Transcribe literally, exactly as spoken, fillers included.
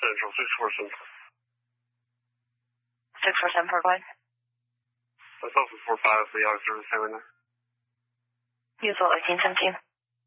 Central, six four seven. six four seven, Park Line. That's also four five for the auto service center. Use what, eighteen seventeen?